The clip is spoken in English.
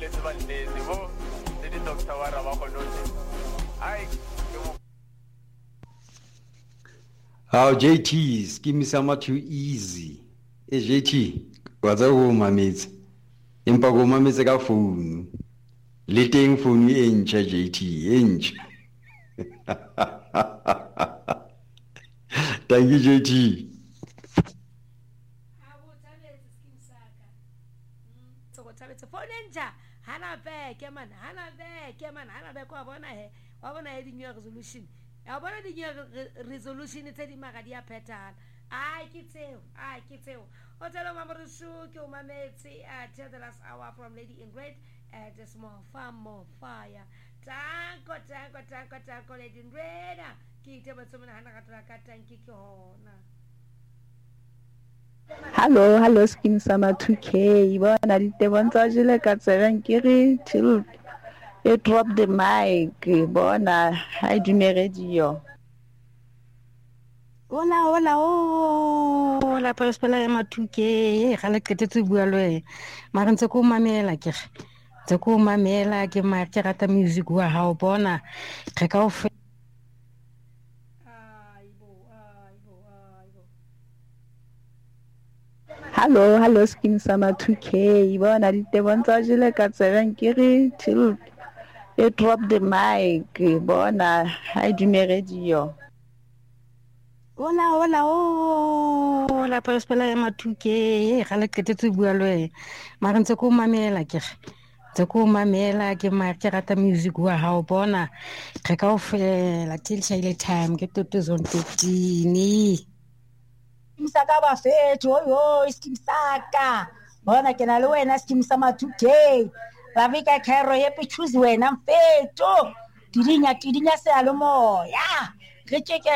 let's one day. The doctor wa raba go note. Ai How JTs, give me some too easy. JT, what's a woman mates? Impa go mates ka phone. Letting phone inch JT inch. Thank you, JT. Hana back, man. Hana back. Wabona the new resolution. I want the new resolution. It's a magadia petal. I keep you. Hotel Mamma Shuki, my mates, tell the last hour from Lady in Red at a small farm, more fire. Tanko, Lady in Red. Keep them some Hanaka, thank you. Hello, Skin Summer 2K. Bona di bontsha jile ka 7 kiri till you drop the mic. Bona I do me radio. Hola, Paraspela ya 2K. Ga le ketetse bua le. Mara ntse ko mamela ke. Ntse ko mamela ke ma ke rata music wa ha o bona. Re ka o Hello, Skin Summer 2K. Bona di bontsha jile ka 7 kiri till you drop the mic. Bona I do me radio. Hola, Paraspela ya 2K. Ga le ketetse bua le. Mara ntse ko mamela ke. Ntse ko mamela ke ma ke rata music wa ha o bona. Re ka o fela till shaile time ke 2015. Saka ba fethu oyo skim saka bona ke na le wena skim sa ma 2K la vika khero ye pe choose wena mfethu tidinya se a le moya re tsheke